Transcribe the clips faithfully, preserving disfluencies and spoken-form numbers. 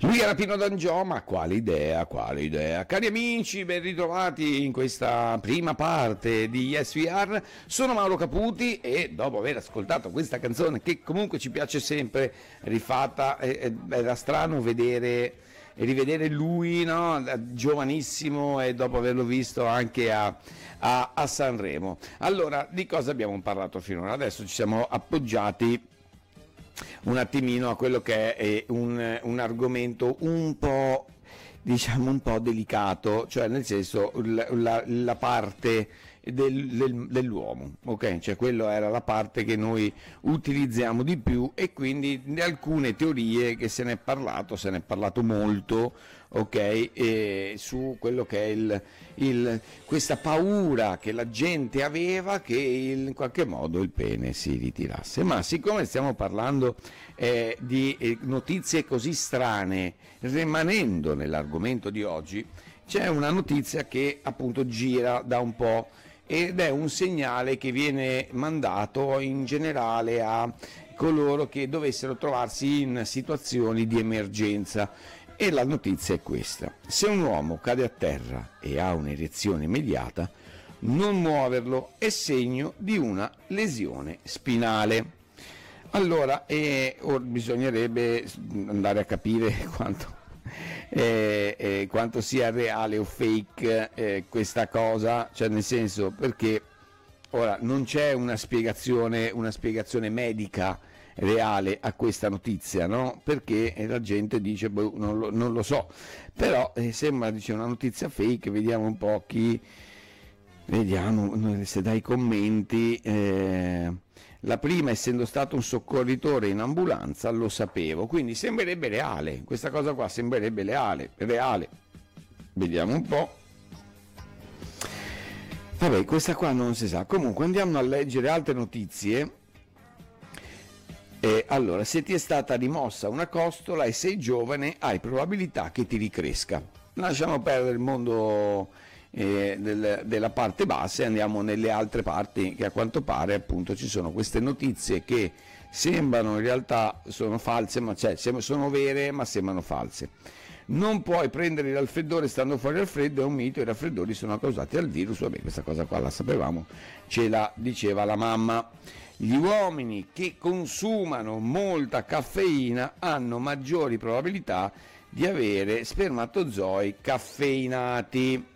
Lui era Pino D'Angiò, ma quale idea, quale idea. Cari amici, ben ritrovati in questa prima parte di Yes We Are. Sono Mauro Caputi e dopo aver ascoltato questa canzone che comunque ci piace sempre, rifatta, eh, era strano vedere e rivedere lui, no? Giovanissimo, e dopo averlo visto anche a, a, a Sanremo. Allora, di cosa abbiamo parlato finora? Adesso ci siamo appoggiati un attimino a quello che è un, un argomento un po', diciamo, un po' delicato, cioè nel senso la, la, la parte del, del, dell'uomo, ok? Cioè quello era la parte che noi utilizziamo di più, e quindi di alcune teorie che se ne è parlato, se ne è parlato molto, ok? E su quello che è il, il, questa paura che la gente aveva che il, in qualche modo il pene si ritirasse. Ma siccome stiamo parlando eh, di eh, notizie così strane, rimanendo nell'argomento di oggi, c'è una notizia che appunto gira da un po' ed è un segnale che viene mandato in generale a coloro che dovessero trovarsi in situazioni di emergenza. E la notizia è questa: se un uomo cade a terra e ha un'erezione immediata, non muoverlo è segno di una lesione spinale. Allora, eh, or bisognerebbe andare a capire quanto, eh, eh, quanto sia reale o fake eh, questa cosa, cioè nel senso, perché ora non c'è una spiegazione, una spiegazione medica reale a questa notizia, no? Perché la gente dice boh, non, lo, non lo so, però eh, sembra, dice, una notizia fake. Vediamo un po' chi, vediamo se dai commenti. Eh, la prima: essendo stato un soccorritore in ambulanza lo sapevo, quindi sembrerebbe reale, questa cosa qua sembrerebbe reale, reale. Vediamo un po'. Vabbè, questa qua non si sa. Comunque andiamo a leggere altre notizie. E allora, se ti è stata rimossa una costola e sei giovane, hai probabilità che ti ricresca. Lasciamo perdere il mondo eh, del, della parte bassa e andiamo nelle altre parti, che a quanto pare appunto ci sono queste notizie che sembrano in realtà sono false, ma cioè sono vere ma sembrano false. Non puoi prendere il raffreddore stando fuori al freddo, è un mito, i raffreddori sono causati dal virus. Vabbè, questa cosa qua la sapevamo, ce la diceva la mamma. Gli uomini che consumano molta caffeina hanno maggiori probabilità di avere spermatozoi caffeinati.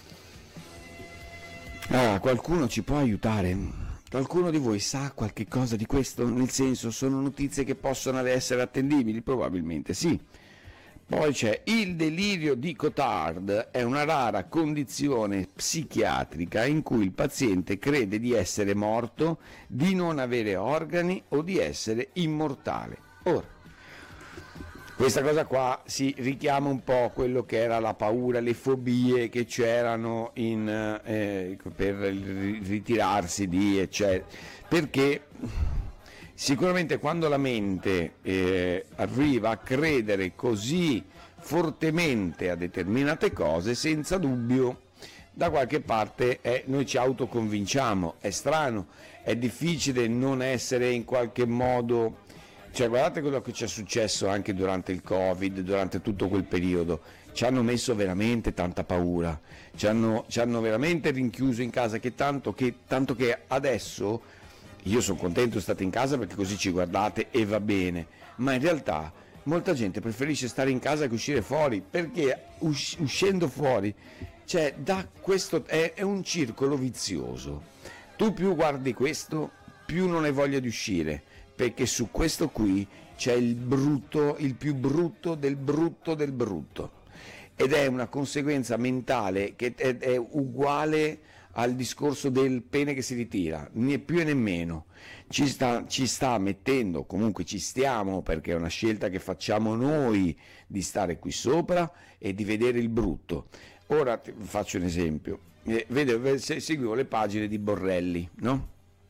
Ah, qualcuno ci può aiutare? Qualcuno di voi sa qualche cosa di questo? Nel senso, sono notizie che possono essere attendibili? Probabilmente sì. Poi c'è il delirio di Cotard, è una rara condizione psichiatrica in cui il paziente crede di essere morto, di non avere organi o di essere immortale. Ora, questa cosa qua si richiama un po' quello che era la paura, le fobie che c'erano in, eh, per ritirarsi di eccetera, perché sicuramente quando la mente eh, arriva a credere così fortemente a determinate cose, senza dubbio da qualche parte eh, noi ci autoconvinciamo. È strano, è difficile non essere in qualche modo, cioè guardate quello che ci è successo anche durante il Covid, durante tutto quel periodo. Ci hanno messo veramente tanta paura, ci hanno, ci hanno veramente rinchiuso in casa, che tanto che, tanto che adesso io sono contento di stare in casa perché così ci guardate e va bene, ma in realtà molta gente preferisce stare in casa che uscire fuori, perché us- uscendo fuori, cioè, da questo è, è un circolo vizioso. Tu più guardi questo, più non hai voglia di uscire, perché su questo qui c'è il brutto, il più brutto del brutto del brutto, ed è una conseguenza mentale che è, è uguale al discorso del pene che si ritira, né più e nemmeno. Ci sta, ci sta mettendo, comunque ci stiamo, perché è una scelta che facciamo noi di stare qui sopra e di vedere il brutto. Ora ti faccio un esempio, eh, vedo, se, seguivo le pagine di Borrelli, no?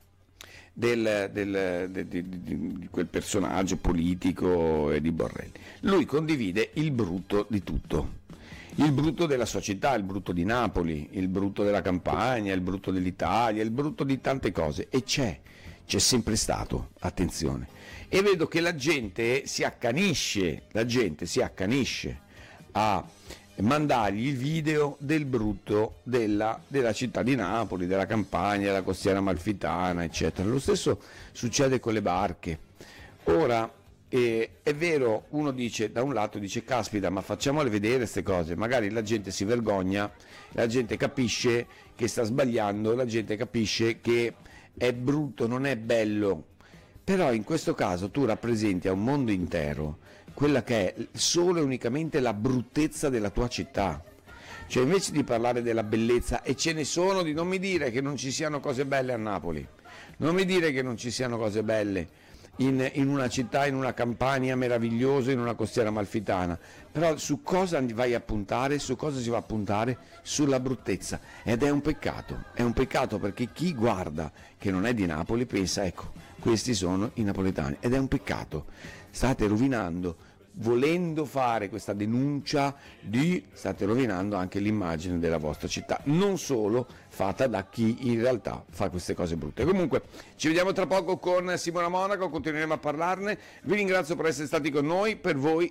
Del, del, de, de, de, di quel personaggio politico eh, di Borrelli. Lui condivide il brutto di tutto. Il brutto della società, il brutto di Napoli, il brutto della Campania, il brutto dell'Italia, il brutto di tante cose. E c'è, c'è sempre stato, attenzione, e vedo che la gente si accanisce, la gente si accanisce a mandargli il video del brutto della, della città di Napoli, della Campania, della costiera amalfitana, eccetera. Lo stesso succede con le barche. Ora, eh, è vero, uno dice, da un lato dice, caspita, ma facciamole vedere queste cose, magari la gente si vergogna, la gente capisce che sta sbagliando, la gente capisce che è brutto, non è bello, però in questo caso tu rappresenti a un mondo intero quella che è solo e unicamente la bruttezza della tua città. Cioè, invece di parlare della bellezza, e ce ne sono, di non mi dire che non ci siano cose belle a Napoli, non mi dire che non ci siano cose belle in, in una città, in una Campania meravigliosa, in una costiera amalfitana, però su cosa vai a puntare, su cosa si va a puntare? Sulla bruttezza, ed è un peccato, è un peccato, perché chi guarda che non è di Napoli pensa, ecco, questi sono i napoletani, ed è un peccato. State rovinando, volendo fare questa denuncia, di state rovinando anche l'immagine della vostra città, non solo fatta da chi in realtà fa queste cose brutte. Comunque ci vediamo tra poco con Simona Monaco, continueremo a parlarne. Vi ringrazio per essere stati con noi, per voi